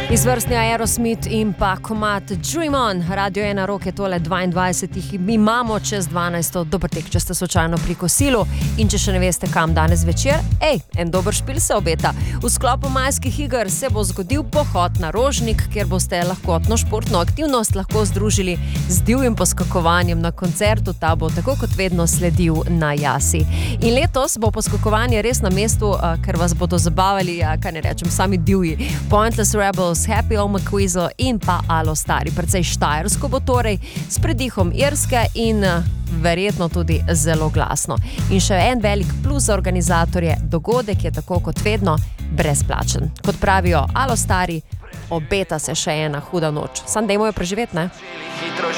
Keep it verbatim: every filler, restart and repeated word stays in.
Izvrstni Aerosmith in pa komad Dream On, Radio ena roke tole dvaindvajsetih, imamo čez dvanajsto, dober tek, če ste slučajno pri kosilu in če še ne veste kam danes večer, ej, en dober špil se obeta. V sklopu majskih iger se bo zgodil pohod na Rožnik, kjer boste lahkotno športno aktivnost lahko združili z divjim poskakovanjem na koncertu, ta bo tako kot vedno sledil na Jasi. In letos bo poskakovanje res na mestu, ker vas bodo zabavali, kaj ne rečem, sami divji. Pointless Rebels, Happy Home Quizo in pa Alo Stari. Precej štajersko bo torej, s predihom irske in verjetno tudi zelo glasno. In še en velik plus za organizatorje, dogodek je tako kot vedno brezplačen. Kot pravijo Alo Stari, obeta se še ena huda noč. Sam dajmo jo preživeti, ne?